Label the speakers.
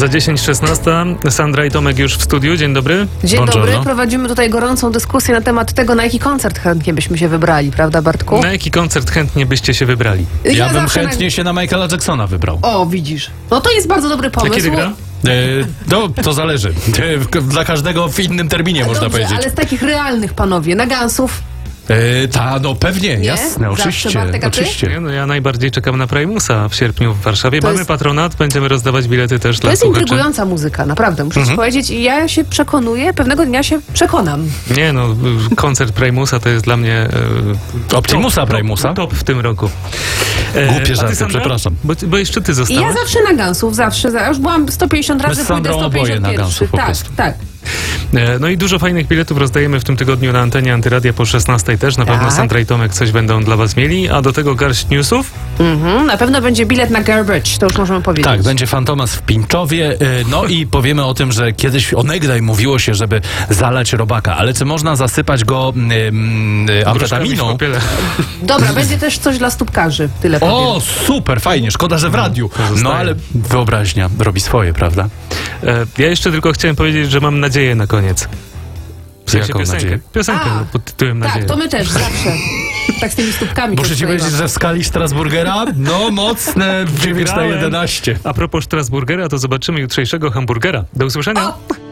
Speaker 1: Za 10:16. Sandra i Tomek już w studiu. Dzień dobry.
Speaker 2: Dzień
Speaker 3: Buongiorno.
Speaker 2: dobry. Prowadzimy tutaj gorącą dyskusję na temat tego, na jaki koncert chętnie byśmy się wybrali, prawda, Bartku?
Speaker 1: Na jaki koncert chętnie byście się wybrali?
Speaker 3: Ja bym
Speaker 2: zawsze
Speaker 3: chętnie się na Michaela Jacksona wybrał.
Speaker 2: O, widzisz. No to jest bardzo dobry
Speaker 1: A
Speaker 2: pomysł.
Speaker 1: kiedy gra?
Speaker 3: No, to zależy. Dla każdego w innym terminie, można
Speaker 2: Dobrze,
Speaker 3: powiedzieć.
Speaker 2: ale z takich realnych, panowie, na Gansów.
Speaker 3: No pewnie,
Speaker 2: Nie?
Speaker 3: jasne,
Speaker 2: Zawsze,
Speaker 3: oczywiście.
Speaker 2: Bartek, a ty?
Speaker 3: Oczywiście.
Speaker 1: Nie, no ja najbardziej czekam na Primusa w sierpniu w Warszawie.
Speaker 2: To
Speaker 1: Mamy
Speaker 2: jest-
Speaker 1: patronat, będziemy rozdawać bilety też
Speaker 2: To
Speaker 1: dla
Speaker 2: jest
Speaker 1: słuchaczy.
Speaker 2: intrygująca muzyka, naprawdę, muszę
Speaker 3: Mhm.
Speaker 2: ci powiedzieć. I ja się przekonuję, pewnego dnia się przekonam.
Speaker 1: Nie no, koncert Primusa to jest dla mnie
Speaker 3: Optimusa Primusa?
Speaker 1: top w tym roku.
Speaker 3: Głupie
Speaker 1: a ty,
Speaker 3: żarty,
Speaker 1: Sandra?
Speaker 3: przepraszam.
Speaker 1: Bo jeszcze ty
Speaker 2: I
Speaker 1: zostałeś.
Speaker 2: ja zawsze na Gansów, zawsze. Ja już byłam 150 razy,
Speaker 3: z
Speaker 2: pójdę
Speaker 3: Sandrą oboje
Speaker 2: 151.
Speaker 3: na Gansów po
Speaker 2: tak,
Speaker 3: prostu.
Speaker 2: tak.
Speaker 1: No i dużo fajnych biletów rozdajemy w tym tygodniu na antenie Antyradia po 16 też. Na pewno
Speaker 2: Tak.
Speaker 1: Sandra i Tomek coś będą dla was mieli, a do tego garść newsów.
Speaker 2: Na pewno będzie bilet na Garbage, to już możemy powiedzieć.
Speaker 3: Tak, będzie Fantomas w Pińczowie. No i powiemy o tym, że kiedyś onegdaj mówiło się, żeby zalać robaka, ale czy można zasypać go
Speaker 1: Gruszkami w
Speaker 3: amfetaminą?
Speaker 1: popiele.
Speaker 2: Dobra, będzie też coś dla stópkarzy, tyle powiem.
Speaker 3: O, super, fajnie, szkoda, że w radiu.
Speaker 1: zostaje.
Speaker 3: No ale wyobraźnia robi swoje, prawda?
Speaker 1: Ja jeszcze tylko chciałem powiedzieć, że mam nadzieję na koniec. W sensie
Speaker 3: Jaką nadzieję?
Speaker 1: Piosenkę
Speaker 2: A,
Speaker 1: pod tytułem
Speaker 2: Tak,
Speaker 1: Nadzieja.
Speaker 2: to my też, zawsze. Tak z tymi stópkami.
Speaker 3: Muszę
Speaker 2: też
Speaker 3: ci
Speaker 2: tutaj
Speaker 3: powiedzieć, że w skali Strasburgera, no mocne 9/11.
Speaker 1: A propos Strasburgera, to zobaczymy jutrzejszego hamburgera. Do usłyszenia.
Speaker 2: O!